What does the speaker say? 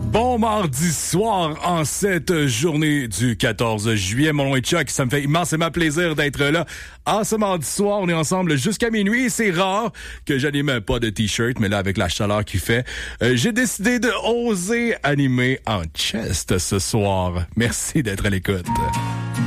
Bon mardi soir en cette journée du 14 juillet. Mon nom est Chuck, ça me fait immensément plaisir d'être là. En ce mardi soir, on est ensemble jusqu'à minuit. C'est rare que j'anime pas de t-shirt, mais là, avec la chaleur qu'il fait, j'ai décidé de oser animer en chest ce soir. Merci d'être à l'écoute.